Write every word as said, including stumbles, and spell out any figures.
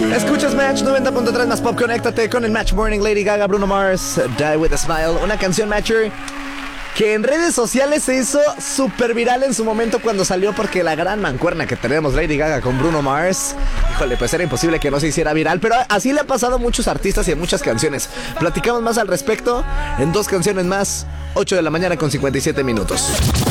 Escuchas Match noventa punto tres más pop. Conéctate con el Match Morning. Lady Gaga, Bruno Mars, Die With A Smile. Una canción, Matcher, que en redes sociales se hizo súper viral en su momento cuando salió, porque la gran mancuerna que tenemos Lady Gaga con Bruno Mars, híjole, pues era imposible que no se hiciera viral. Pero así le ha pasado a muchos artistas y a muchas canciones. Platicamos más al respecto en dos canciones más. Ocho de la mañana con cincuenta y siete minutos.